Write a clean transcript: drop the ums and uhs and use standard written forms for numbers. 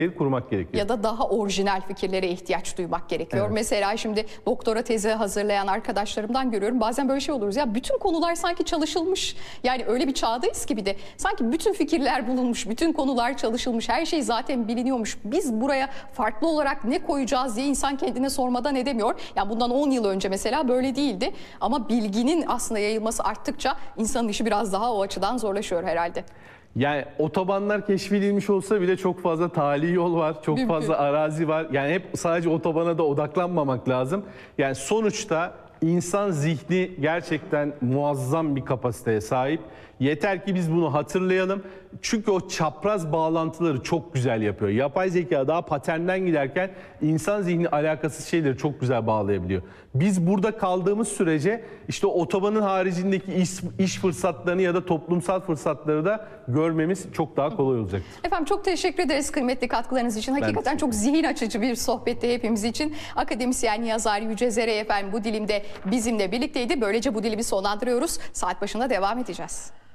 kurmak gerekiyor. Ya da daha orijinal fikirlere ihtiyaç duymak gerekiyor. Evet. Mesela şimdi doktora tezi hazırlayan arkadaşlarımdan görüyorum. Bazen böyle şey oluruz ya, bütün konular sanki çalışılmış. Yani öyle bir çağdayız ki bir de sanki bütün fikirler bulunmuş, bütün konular çalışılmış, her şey zaten biliniyormuş. Biz buraya farklı olarak ne koyacağız diye insan kendine sormadan edemiyor. Yani bundan 10 yıl önce mesela böyle değildi. Ama bilginin aslında yayılması arttıkça insanın işi biraz daha o açıdan zorlaşıyor herhalde. Yani otobanlar keşfedilmiş olsa bile çok fazla tali yol var, çok fazla arazi var. Yani hep sadece otobana da odaklanmamak lazım. Yani sonuçta insan zihni gerçekten muazzam bir kapasiteye sahip. Yeter ki biz bunu hatırlayalım. Çünkü o çapraz bağlantıları çok güzel yapıyor. Yapay zeka daha paternden giderken insan zihni alakasız şeyleri çok güzel bağlayabiliyor. Biz burada kaldığımız sürece işte otobanın haricindeki iş fırsatlarını ya da toplumsal fırsatları da görmemiz çok daha kolay olacak. Efendim çok teşekkür ederiz kıymetli katkılarınız için. Hakikaten çok zihin açıcı bir sohbetti hepimiz için. Akademisyen yazar Yüce Zere efendim bu dilimde bizimle birlikteydi. Böylece bu dilimi sonlandırıyoruz. Saat başında devam edeceğiz.